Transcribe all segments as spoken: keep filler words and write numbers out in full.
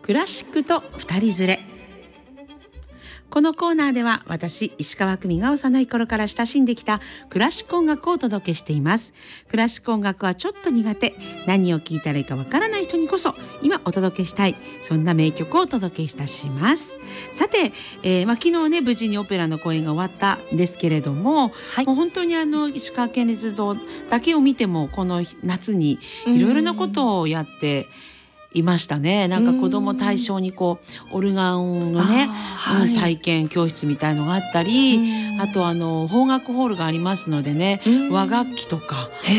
クラシックと二人連れ。このコーナーでは私石川久美が幼い頃から親しんできたクラシック音楽をお届けしています。クラシック音楽はちょっと苦手、何を聴いたらいいかわからない人にこそ今お届けしたい、そんな名曲をお届けいたします。さて、えーまあ、昨日ね無事にオペラの公演が終わったんですけれども、はい、もう本当にあの石川県立堂だけを見てもこの夏にいろいろなことをやっていましたね。なんか子ども対象にこうオルガンのね、はい、体験教室みたいのがあったり、あとあの邦楽ホールがありますのでね、和楽器とか、うん、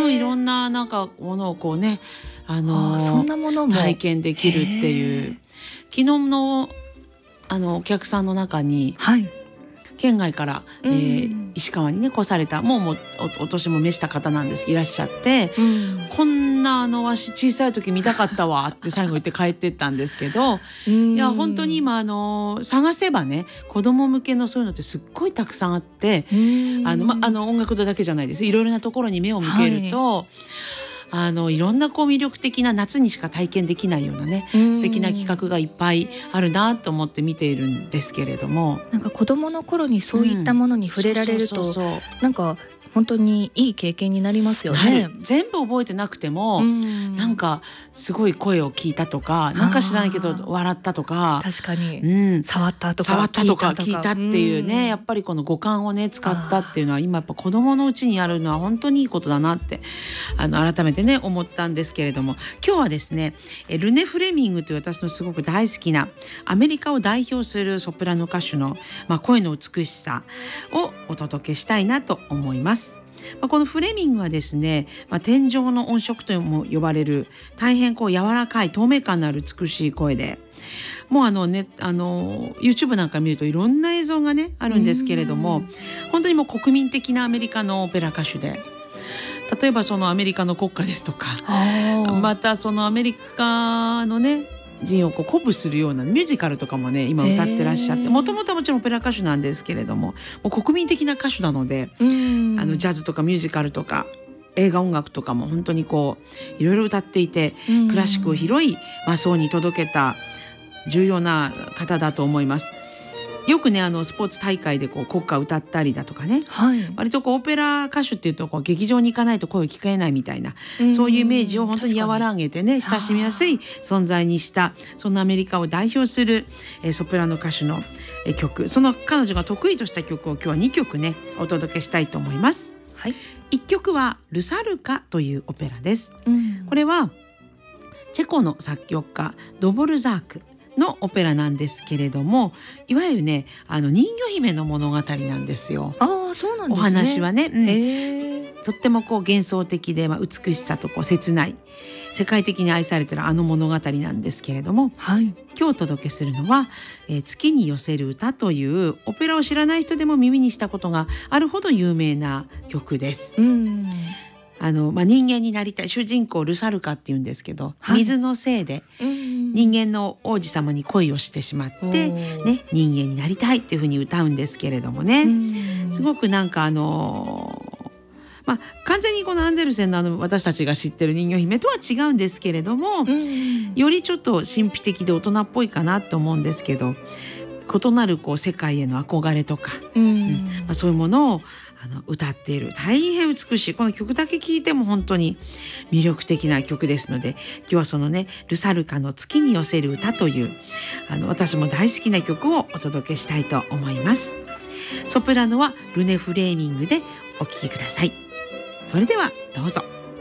いろんななんかものをこうね、あのあそんなものも体験できるっていう。昨日のあのお客さんの中に、はい、県外から、えー、石川にね来されたもうもう お, お年も召した方なんですいらっしゃって、うん、こんなあのわし小さい時見たかったわって最後言って帰ってったんですけどいや本当に今あの探せばね子供向けのそういうのってすっごいたくさんあってあの、ま、あの音楽堂だけじゃないです。いろいろなところに目を向けると、はい、あのいろんなこう魅力的な夏にしか体験できないようなね素敵な企画がいっぱいあるなと思って見ているんですけれども、 なんか子どもの頃にそういったものに触れられるとなんか本当にいい経験になりますよね。 全部覚えてなくてもんなんかすごい声を聞いたとかなんか知らないけど笑ったとか確かに、 うん、 触ったとか触ったとか聞いたっていうねやっぱりこの五感をね使ったっていうのは今やっぱ子どものうちにやるのは本当にいいことだなってあの改めてね思ったんですけれども、今日はですねルネ・フレミングという私のすごく大好きなアメリカを代表するソプラノ歌手の、まあ、声の美しさをお届けしたいなと思います。まあ、このフレミングはですね、まあ、天上の音色とも呼ばれる大変こう柔らかい透明感のある美しい声で、もうあのねあの YouTube なんか見るといろんな映像がねあるんですけれども、本当にもう国民的なアメリカのオペラ歌手で、例えばそのアメリカの国歌ですとか、またそのアメリカのね人をこう鼓舞するようなミュージカルとかもね今歌ってらっしゃって、もともとはもちろんオペラ歌手なんですけれども、もう国民的な歌手なので、あのジャズとかミュージカルとか映画音楽とかも本当にこういろいろ歌っていて、クラシックを広い層に届けた重要な方だと思います。よくねあのスポーツ大会でこう国歌を歌ったりだとかね、はい、割とこうオペラ歌手っていうとこう劇場に行かないと声を聞かれないみたいな、そういうイメージを本当に和らげてね親しみやすい存在にした、そんなアメリカを代表する、えー、ソプラノ歌手の、えー、曲、その彼女が得意とした曲を今日はにきょくねお届けしたいと思います。はい、いっきょくはルサルカというオペラです。うん、これはチェコの作曲家ドボルザークのオペラなんですけれども、いわゆるねあの人魚姫の物語なんですよ。 ああそうなんですね。 お話はね、うん、へとってもこう幻想的で、まあ、美しさとこう切ない世界的に愛されているあの物語なんですけれども、はい、今日お届けするのは、えー、月に寄せる歌というオペラを知らない人でも耳にしたことがあるほど有名な曲です。うんあのまあ、人間になりたい主人公ルサルカっていうんですけど、はい、水のせいで人間の王子様に恋をしてしまって、ね、人間になりたいっていうふうに歌うんですけれどもね、すごくなんかあのーまあ、完全にこのアンデルセンの、あの私たちが知ってる人魚姫とは違うんですけれども、よりちょっと神秘的で大人っぽいかなと思うんですけど、異なるこう世界への憧れとか、うんうんまあ、そういうものをあの歌っている大変美しいこの曲だけ聴いても本当に魅力的な曲ですので、今日はそのねルサルカの月に寄せる歌というあの私も大好きな曲をお届けしたいと思います。ソプラノはルネ・フレーミングでお聴きください。それではどうぞ。